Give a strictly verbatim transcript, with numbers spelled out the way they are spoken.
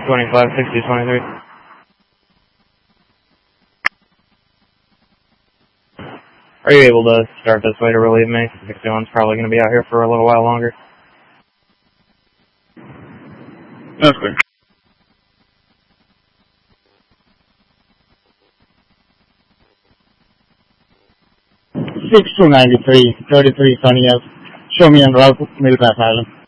twenty-five, sixty, twenty-three. Are you able to start this way to relieve me? sixty-one's probably going to be out here for a little while longer. That's clear. six two ninety-three, thirty-three Sunny F. Show me en route, Millbrack Island.